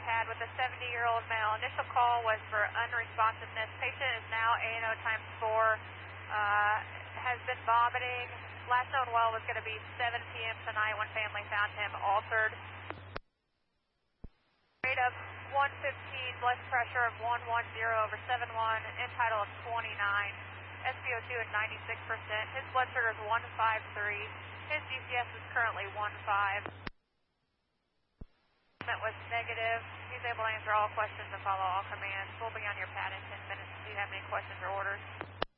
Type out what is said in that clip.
had with a 70-year-old male. Initial call was for unresponsiveness. Patient is now A&O times 4, has been vomiting. Last known well was going to be 7 p.m. tonight when family found him altered. Rate of 115, blood pressure of 110 over 71, end tidal of 29, SpO2 at 96%. His blood sugar is 153. His GCS is currently 15. Was negative. He's able to answer all questions and follow all commands. We'll be on your pad in 10 minutes if you have any questions or orders.